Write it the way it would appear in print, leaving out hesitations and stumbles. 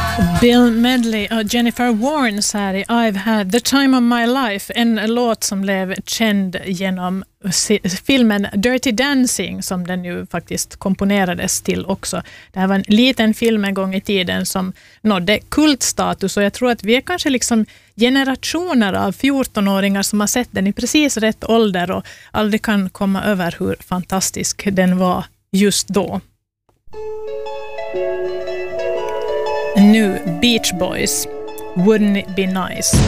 Bill Medley och Jennifer Warnes här i I've had the time of my life. En låt som blev känd genom filmen Dirty Dancing som den ju faktiskt komponerades till också. Det här var en liten film en gång i tiden som nådde kultstatus och jag tror att vi är kanske liksom generationer av 14-åringar som har sett den i precis rätt ålder och aldrig kan komma över hur fantastisk den var just då. Nu Beach Boys, Wouldn't It Be Nice?